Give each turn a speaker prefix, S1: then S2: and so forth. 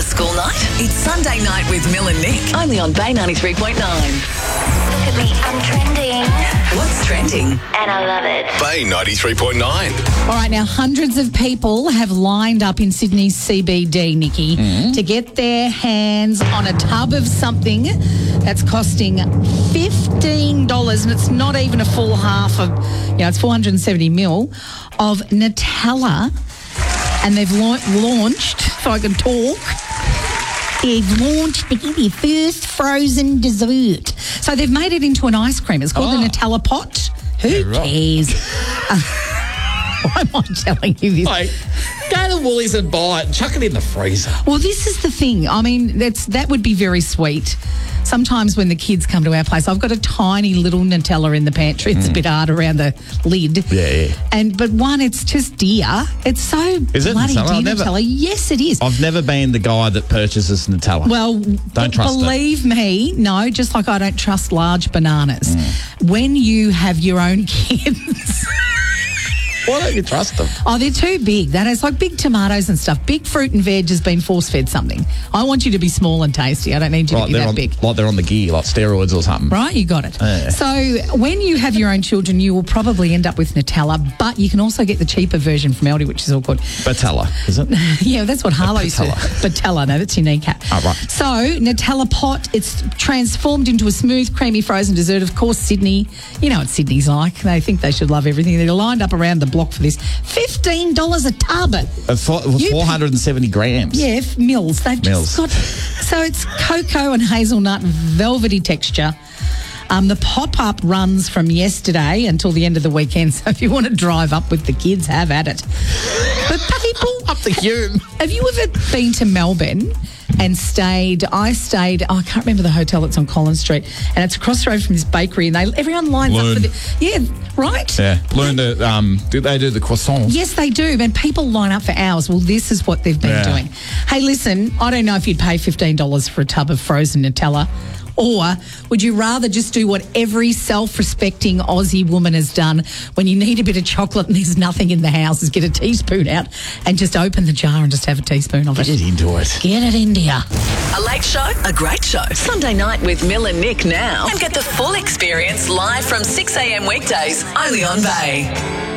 S1: school night? It's Sunday night with Mill and Nick, only on Bay 93.9.
S2: Look at me, I'm trending.
S1: What's trending?
S2: And I love it.
S3: Bay 93.9.
S4: All right, now hundreds of people have lined up in Sydney's CBD, Nikki, to get their hands on a tub of something that's costing $15, and it's not even a full half of, it's 470 mil of Nutella, and they've launched, if I can talk, they've launched their first frozen dessert. So they've made it into an ice cream. It's called the Nutella Pot. Who cares? Why am I telling you this?
S5: Hey, go to Woolies and buy it and chuck it in the freezer.
S4: Well, this is the thing. I mean, that would be very sweet. Sometimes when the kids come to our place, I've got a tiny little Nutella in the pantry. It's a bit hard around the lid.
S5: Yeah.
S4: But one, it's just dear. It's so
S5: Is it
S4: bloody
S5: Nutella?
S4: dear Nutella. Yes, it is.
S5: I've never been the guy that purchases Nutella.
S4: Well,
S5: Don't trust it.
S4: believe me, no, just like I don't trust large bananas. When you have your own kids...
S5: Why don't you trust them?
S4: Oh, they're too big. That is like big tomatoes and stuff. Big fruit and veg has been force-fed something. I want you to be small and tasty. I don't need you to be that big.
S5: Like they're on the gear, like steroids or something.
S4: Right, you got it.
S5: Yeah.
S4: So when you have your own children, you will probably end up with Nutella, but you can also get the cheaper version from Aldi, which is all good.
S5: Batella, is it?
S4: Yeah, that's what Harlow used to. Batella, no, that's your kneecap.
S5: Oh, right.
S4: So Nutella Pot, it's transformed into a smooth, creamy frozen dessert. Of course, Sydney, you know what Sydney's like. They think they should love everything. They're lined up around the block for this. $15 a tub.
S5: 470 grams.
S4: Yeah, mils. They've just
S5: Mils.
S4: got... So it's cocoa and hazelnut, velvety texture. The pop-up runs from yesterday until the end of the weekend, so if you want to drive up with the kids, have at it. But people...
S5: Up the Hume.
S4: Have you ever been to Melbourne and stayed... I can't remember the hotel that's on Collins Street, and it's across the road from this bakery, and everyone lines up for the... Yeah, right?
S5: Yeah. Learn to... do they do the croissants?
S4: Yes, they do, and people line up for hours. Well, this is what they've been doing. Hey, listen, I don't know if you'd pay $15 for a tub of frozen Nutella, or would you rather just do what every self-respecting Aussie woman has done when you need a bit of chocolate and there's nothing in the house, is get a teaspoon out and just open the jar and just have a teaspoon of it.
S5: Get into it.
S4: Get it in ya.
S1: A late show, a great show. Sunday night with Mill and Nick now. And get the full experience live from 6 a.m. weekdays, only on Bay.